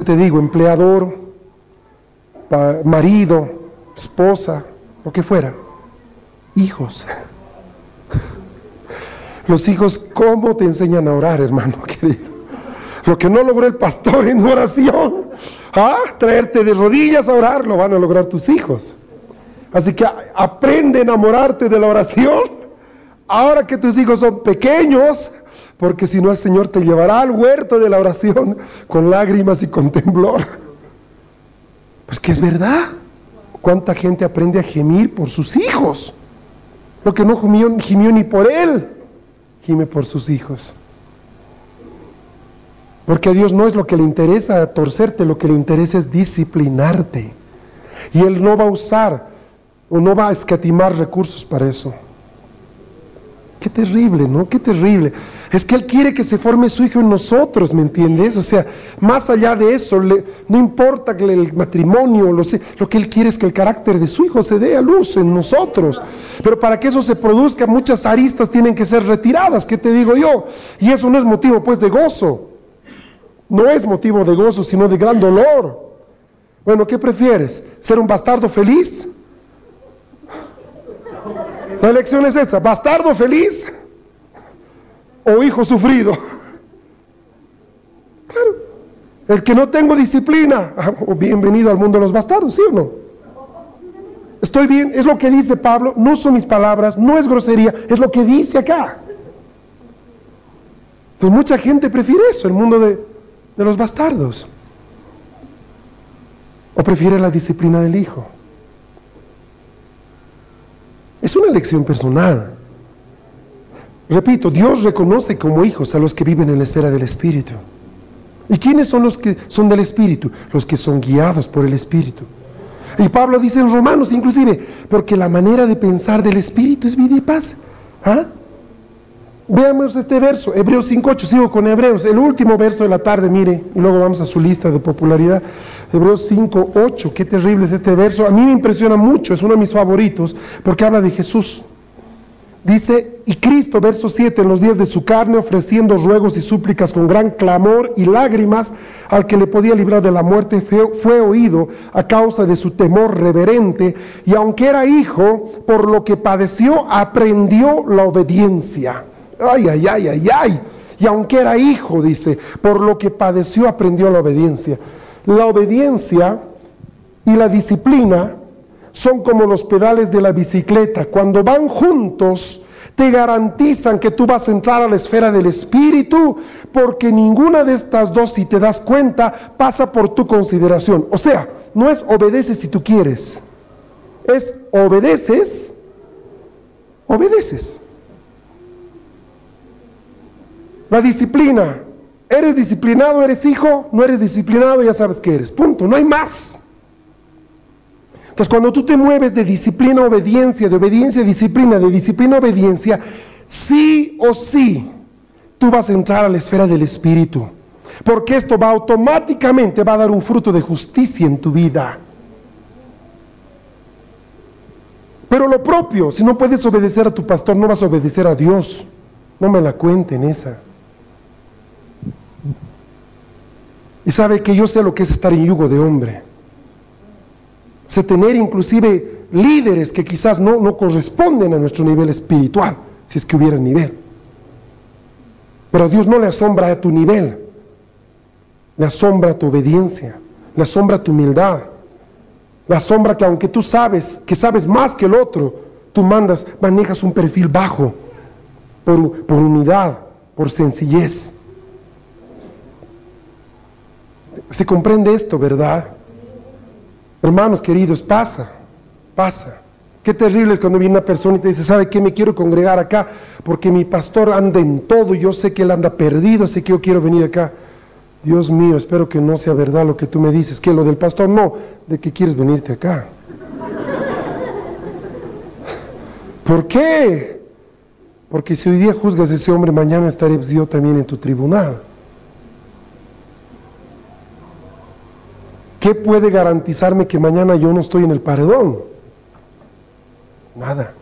te digo, empleador, marido, esposa, lo que fuera, hijos. Los hijos, ¿cómo te enseñan a orar, hermano querido? Lo que no logró el pastor en oración, traerte de rodillas a orar, lo van a lograr tus hijos. Así que aprende a enamorarte de la oración ahora que tus hijos son pequeños, porque si no el Señor te llevará al huerto de la oración con lágrimas y con temblor. Pues que es verdad. ¿Cuánta gente aprende a gemir por sus hijos? Lo que no gimió ni por él, gime por sus hijos. Porque a Dios no es lo que le interesa torcerte, lo que le interesa es disciplinarte. Y Él no va a usar o no va a escatimar recursos para eso. Qué terrible, ¿no? Qué terrible. Es que Él quiere que se forme su hijo en nosotros, ¿me entiendes? O sea, más allá de eso, no importa que el matrimonio, lo que Él quiere es que el carácter de su hijo se dé a luz en nosotros. Pero para que eso se produzca, muchas aristas tienen que ser retiradas, ¿qué te digo yo? Y eso no es motivo, pues, de gozo. No es motivo de gozo, sino de gran dolor. Bueno, ¿qué prefieres? ¿Ser un bastardo feliz? La elección es esta: bastardo feliz o hijo sufrido. Claro, el que no tengo disciplina, bienvenido al mundo de los bastardos, ¿sí o no? Estoy bien, es lo que dice Pablo, no son mis palabras, no es grosería, es lo que dice acá. Pues mucha gente prefiere eso, el mundo de los bastardos, o prefiere la disciplina del hijo. Es una elección personal. Repito, Dios reconoce como hijos a los que viven en la esfera del Espíritu. ¿Y quiénes son los que son del Espíritu? Los que son guiados por el Espíritu. Y Pablo dice en Romanos, inclusive, porque la manera de pensar del Espíritu es vida y paz. Veamos este verso, Hebreos 5:8, sigo con Hebreos, el último verso de la tarde, mire, y luego vamos a su lista de popularidad. Hebreos 5:8, qué terrible es este verso, a mí me impresiona mucho, es uno de mis favoritos, porque habla de Jesús. Dice, y Cristo, verso 7, en los días de su carne, ofreciendo ruegos y súplicas con gran clamor y lágrimas, al que le podía librar de la muerte, fue oído a causa de su temor reverente, y aunque era hijo, por lo que padeció, aprendió la obediencia. Ay, ay, ay, ay, ay. Y aunque era hijo, dice, por lo que padeció, aprendió la obediencia. La obediencia y la disciplina son como los pedales de la bicicleta. Cuando van juntos, te garantizan que tú vas a entrar a la esfera del Espíritu, porque ninguna de estas dos, si te das cuenta, pasa por tu consideración. O sea, no es obedeces si tú quieres, es obedeces. La disciplina, ¿eres disciplinado, eres hijo? No eres disciplinado, ya sabes que eres, punto, no hay más. Entonces, cuando tú te mueves de disciplina a obediencia, de obediencia a disciplina, de disciplina a obediencia, sí o sí, tú vas a entrar a la esfera del Espíritu, porque esto va automáticamente, va a dar un fruto de justicia en tu vida. Pero lo propio, si no puedes obedecer a tu pastor, no vas a obedecer a Dios. No me la cuenten esa. Y sabe que yo sé lo que es estar en yugo de hombre. O sea, tener inclusive líderes que quizás no corresponden a nuestro nivel espiritual, si es que hubiera nivel. Pero a Dios no le asombra a tu nivel, le asombra tu obediencia, le asombra tu humildad, le asombra que aunque tú sabes, que sabes más que el otro, tú manejas un perfil bajo, por unidad, por sencillez. Se comprende esto, ¿verdad? Hermanos queridos, pasa. Qué terrible es cuando viene una persona y te dice, ¿sabe qué? Me quiero congregar acá porque mi pastor anda en todo, yo sé que él anda perdido, así que yo quiero venir acá. Dios mío, espero que no sea verdad lo que tú me dices, que lo del pastor no, de que quieres venirte acá. ¿Por qué? Porque si hoy día juzgas a ese hombre, mañana estaré yo también en tu tribunal. ¿Qué puede garantizarme que mañana yo no estoy en el paredón? Nada.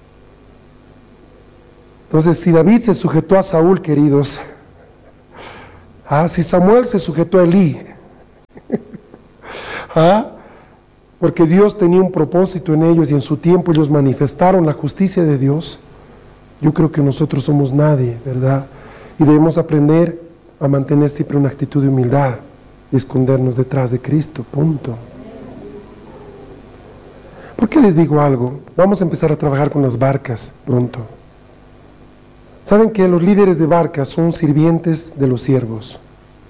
Entonces, si David se sujetó a Saúl, queridos, si Samuel se sujetó a Elí, ¿Ah? Porque Dios tenía un propósito en ellos y en su tiempo ellos manifestaron la justicia de Dios. Yo creo que nosotros somos nadie, ¿verdad? Y debemos aprender a mantener siempre una actitud de humildad y escondernos detrás de Cristo, punto. ¿Por qué les digo algo? Vamos a empezar a trabajar con las barcas pronto. ¿Saben que los líderes de barcas son sirvientes de los siervos?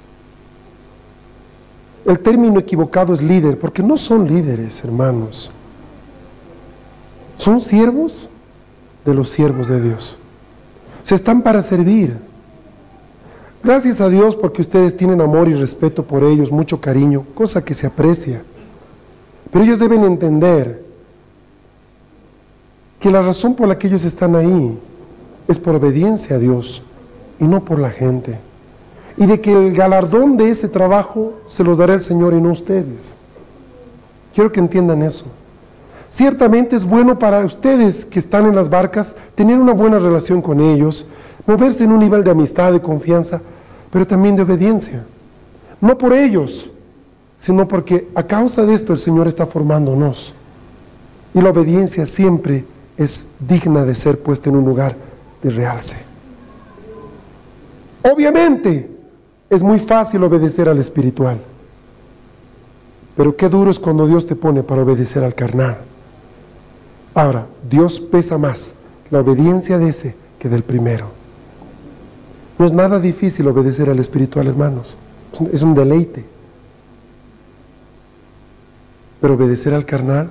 El término equivocado es líder, porque no son líderes, hermanos. Son siervos de los siervos de Dios. Se están para servir. Gracias a Dios porque ustedes tienen amor y respeto por ellos, mucho cariño, cosa que se aprecia. Pero ellos deben entender que la razón por la que ellos están ahí es por obediencia a Dios y no por la gente. Y de que el galardón de ese trabajo se los dará el Señor y no ustedes. Quiero que entiendan eso. Ciertamente es bueno para ustedes que están en las barcas tener una buena relación con ellos, moverse en un nivel de amistad, de confianza, pero también de obediencia. No por ellos, sino porque a causa de esto el Señor está formándonos. Y la obediencia siempre es digna de ser puesta en un lugar de realce. Obviamente, es muy fácil obedecer al espiritual, pero qué duro es cuando Dios te pone para obedecer al carnal. Ahora, Dios pesa más la obediencia de ese que del primero. No es nada difícil obedecer al espiritual, hermanos. Es un deleite. Pero obedecer al carnal,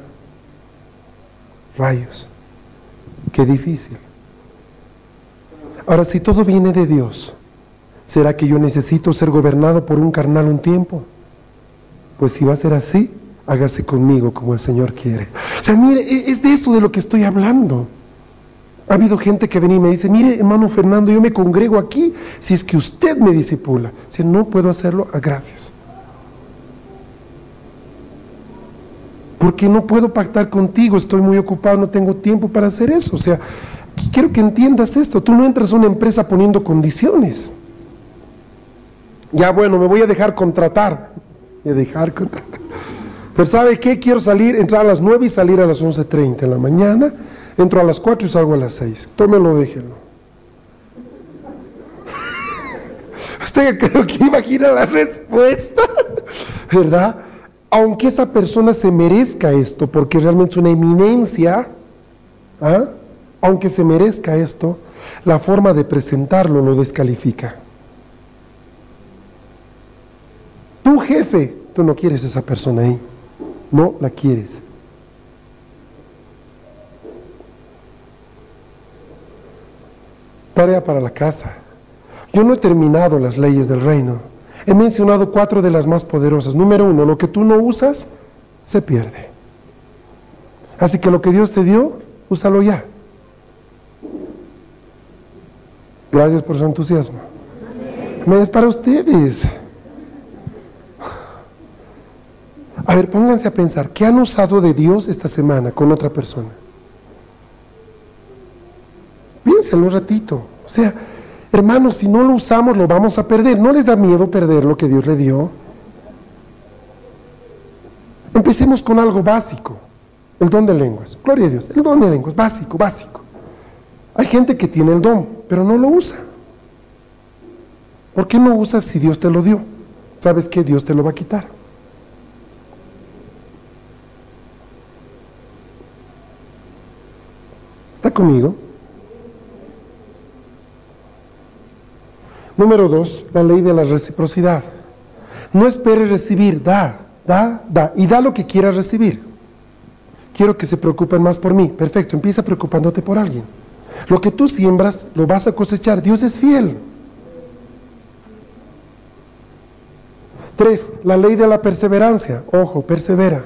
rayos, qué difícil. Ahora, si todo viene de Dios, ¿será que yo necesito ser gobernado por un carnal un tiempo? Pues si va a ser así, hágase conmigo como el Señor quiere. O sea, mire, es de eso de lo que estoy hablando. Ha habido gente que viene y me dice, mire, hermano Fernando, yo me congrego aquí si es que usted me discipula. Si no puedo hacerlo, gracias. Porque no puedo pactar contigo, estoy muy ocupado, no tengo tiempo para hacer eso. O sea, quiero que entiendas esto, tú no entras a una empresa poniendo condiciones. Ya bueno, me voy a dejar contratar. Pero ¿sabe qué? Quiero entrar a las 9 y salir a las 11:30 en la mañana. Entro a las 4 y salgo a las 6. Tómelo, déjelo. Usted creo que imagina la respuesta, ¿verdad? Aunque esa persona se merezca esto, porque realmente es una eminencia, aunque se merezca esto, la forma de presentarlo lo descalifica. Tu jefe, tú no quieres esa persona ahí, no la quieres. Tarea para la casa. Yo no he terminado las leyes del reino. He mencionado 4 de las más poderosas. Número 1, lo que tú no usas, se pierde. Así que lo que Dios te dio, úsalo ya. Gracias por su entusiasmo. Es para ustedes. A ver, pónganse a pensar, ¿qué han usado de Dios esta semana con otra persona? Piénsenlo un ratito. O sea, hermanos, si no lo usamos, lo vamos a perder. ¿No les da miedo perder lo que Dios le dio? Empecemos con algo básico. El don de lenguas. Gloria a Dios. El don de lenguas, básico. Hay gente que tiene el don, pero no lo usa. ¿Por qué no usas si Dios te lo dio? ¿Sabes qué? Dios te lo va a quitar. ¿Está conmigo? Número 2, la ley de la reciprocidad. No esperes recibir, da, y da lo que quieras recibir. Quiero que se preocupen más por mí. Perfecto, empieza preocupándote por alguien. Lo que tú siembras, lo vas a cosechar. Dios es fiel. 3, la ley de la perseverancia. Ojo, persevera.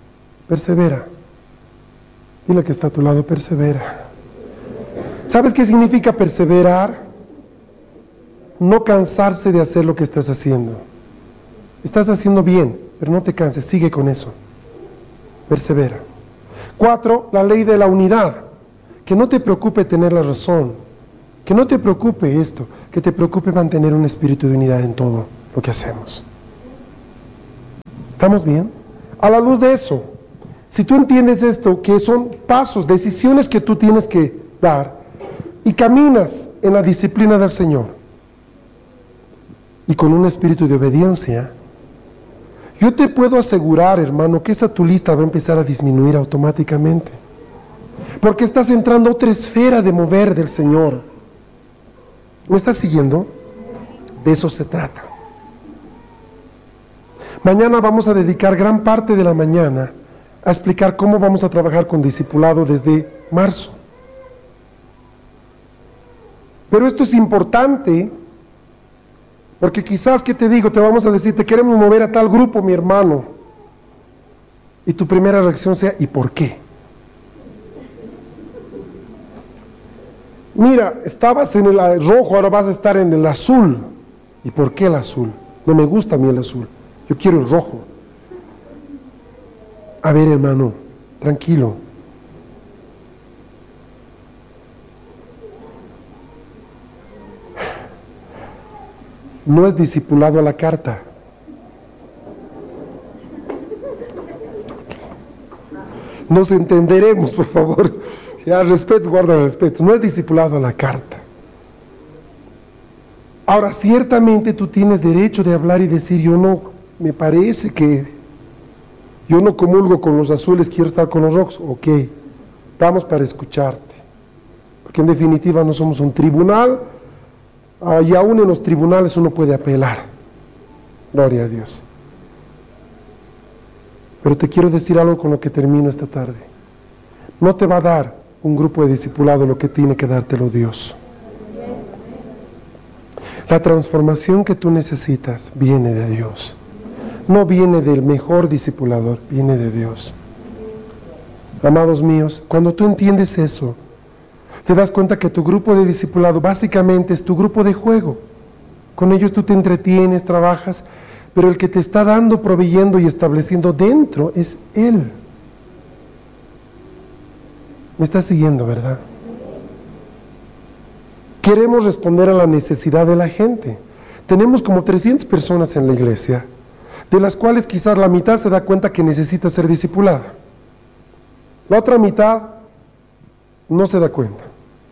Dile que está a tu lado, persevera. ¿Sabes qué significa perseverar? No cansarse de hacer lo que estás haciendo. Estás haciendo bien, pero no te canses, sigue con eso. Persevera. 4, la ley de la unidad. Que no te preocupe tener la razón. Que no te preocupe esto. Que te preocupe mantener un espíritu de unidad en todo lo que hacemos. ¿Estamos bien? A la luz de eso, si tú entiendes esto, que son pasos, decisiones que tú tienes que dar, y caminas en la disciplina del Señor, y con un espíritu de obediencia, yo te puedo asegurar, hermano, que esa tu lista va a empezar a disminuir automáticamente. Porque estás entrando a otra esfera de mover del Señor. ¿Me estás siguiendo? De eso se trata. Mañana vamos a dedicar gran parte de la mañana a explicar cómo vamos a trabajar con discipulado desde marzo. Pero esto es importante, porque quizás, ¿qué te digo? Te vamos a decir, te queremos mover a tal grupo, mi hermano. Y tu primera reacción sea, ¿y por qué? Mira, estabas en el rojo, ahora vas a estar en el azul. ¿Y por qué el azul? No me gusta a mí el azul, yo quiero el rojo. A ver, hermano, tranquilo. No es discipulado a la carta. Nos entenderemos, por favor. Ya, respeto, guarda el respeto. No es discipulado a la carta. Ahora, ciertamente tú tienes derecho de hablar y decir, yo no, me parece que yo no comulgo con los azules, quiero estar con los rojos. Ok, estamos para escucharte. Porque en definitiva no somos un tribunal, y aún en los tribunales uno puede apelar. Gloria a Dios. Pero te quiero decir algo con lo que termino esta tarde. No te va a dar un grupo de discipulado lo que tiene que dártelo Dios. La transformación que tú necesitas viene de Dios. No viene del mejor discipulador, viene de Dios. Amados míos, cuando tú entiendes eso, te das cuenta que tu grupo de discipulado básicamente es tu grupo de juego. Con ellos tú te entretienes, trabajas, pero el que te está dando, proveyendo y estableciendo dentro es Él. ¿Me estás siguiendo, verdad? Queremos responder a la necesidad de la gente. Tenemos como 300 personas en la iglesia, de las cuales quizás la mitad se da cuenta que necesita ser discipulada. La otra mitad no se da cuenta.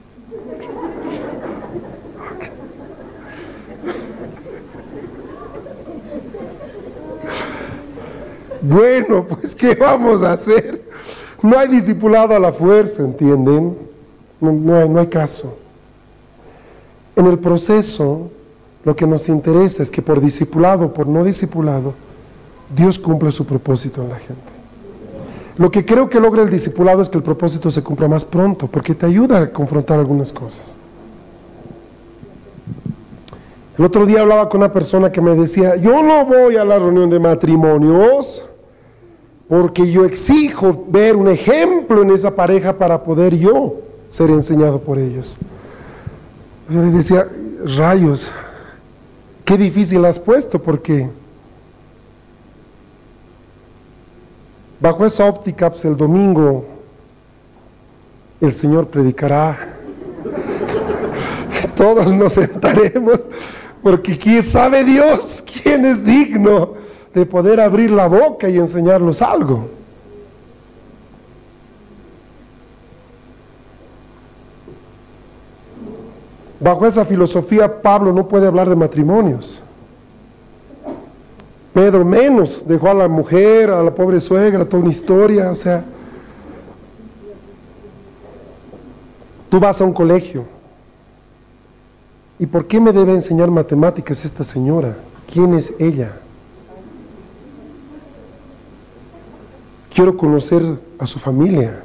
Bueno, pues ¿qué vamos a hacer? No hay discipulado a la fuerza, ¿entienden? No hay caso. En el proceso, lo que nos interesa es que por discipulado o por no discipulado, Dios cumpla su propósito en la gente. Lo que creo que logra el discipulado es que el propósito se cumpla más pronto, porque te ayuda a confrontar algunas cosas. El otro día hablaba con una persona que me decía, yo no voy a la reunión de matrimonios porque yo exijo ver un ejemplo en esa pareja para poder yo ser enseñado por ellos. Yo le decía, rayos, qué difícil has puesto, porque bajo esa óptica, pues el domingo el Señor predicará, todos nos sentaremos, porque quién sabe Dios quién es digno de poder abrir la boca y enseñarnos algo. Bajo esa filosofía, Pablo no puede hablar de matrimonios. Pedro menos, dejó a la mujer, a la pobre suegra, toda una historia. O sea, tú vas a un colegio. ¿Y por qué me debe enseñar matemáticas esta señora? ¿Quién es ella? Quiero conocer a su familia.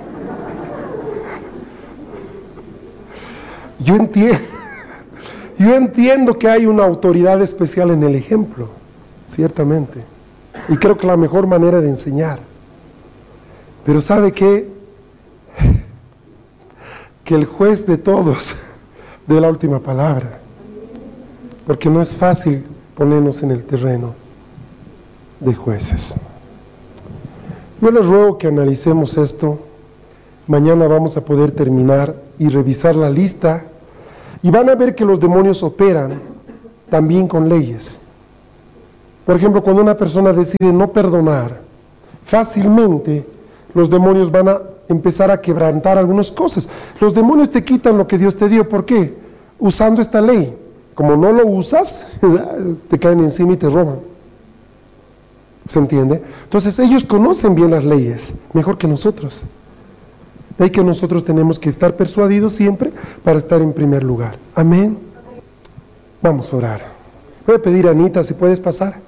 Yo entiendo que hay una autoridad especial en el ejemplo, ciertamente. Y creo que la mejor manera de enseñar. Pero ¿sabe qué? Que el juez de todos dé la última palabra. Porque no es fácil ponernos en el terreno de jueces. Yo les ruego que analicemos esto. Mañana vamos a poder terminar y revisar la lista, y van a ver que los demonios operan también con leyes. Por ejemplo, cuando una persona decide no perdonar, fácilmente los demonios van a empezar a quebrantar algunas cosas. Los demonios te quitan lo que Dios te dio. ¿Por qué? Usando esta ley. Como no lo usas, te caen encima y te roban. ¿Se entiende? Entonces ellos conocen bien las leyes, mejor que nosotros. De ahí que nosotros tenemos que estar persuadidos siempre para estar en primer lugar. Amén. Vamos a orar. Voy a pedir a Anita si puedes pasar.